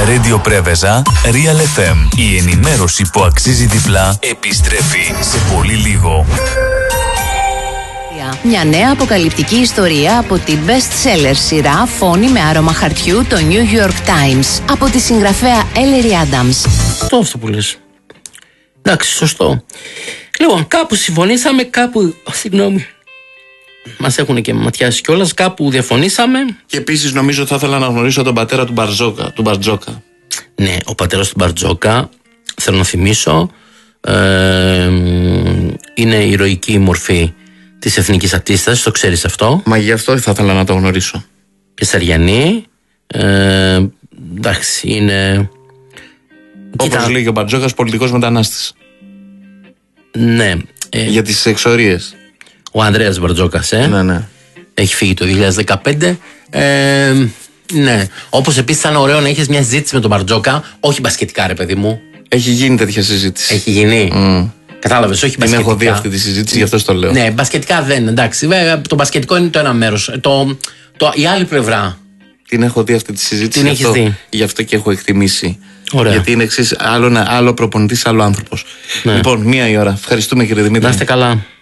Radio Πρέβεζα, Real FM. Η ενημέρωση που αξίζει διπλά επιστρέφει σε πολύ λίγο. Μια νέα αποκαλυπτική ιστορία από την best-seller σειρά Φόνη με άρωμα χαρτιού, το New York Times, από τη συγγραφέα Ellery Adams. Αυτό που λες. Εντάξει, σωστό. Λοιπόν, κάπου συμφωνήσαμε, κάπου. Συγγνώμη. Μας έχουν και ματιάσει κιόλας, κάπου διαφωνήσαμε. Και επίσης νομίζω θα ήθελα να γνωρίσω τον πατέρα του Μπαρτζόκα. Ναι, ο πατέρας του Μπαρτζόκα, θέλω να θυμίσω, είναι η ηρωική μορφή της εθνικής αντίστασης, το ξέρεις αυτό. Μα γι' αυτό θα ήθελα να το γνωρίσω. Κεσαριανή, εντάξει, είναι... Όπως λέει και ο Μπαρτζόκας, πολιτικός μετανάστης. Ναι. Για τις εξορίες. Ο Ανδρέας Μπαρτζόκας, Ναι. Έχει φύγει το 2015. Ναι. Όπως επίσης ήταν ωραίο να έχεις μια συζήτηση με τον Μπαρτζόκα, όχι μπασκετικά, ρε παιδί μου. Έχει γίνει τέτοια συζήτηση. Έχει γίνει. Κατάλαβες, όχι μπασκετικά. Την έχω δει αυτή τη συζήτηση, γι' αυτό το λέω. Ναι, μπασκετικά δεν, εντάξει. Βέβαια, το μπασκετικό είναι το ένα μέρος. Η άλλη πλευρά. Την έχω δει αυτή τη συζήτηση. Την έχεις δει. Γι' αυτό και έχω εκτιμήσει. Ωραία. Γιατί είναι εξής, άλλο προπονητής, άλλο άνθρωπος. Ναι. Λοιπόν, 1 η ώρα. Ευχαριστούμε, κύριε Δημήτρη. Να είστε καλά.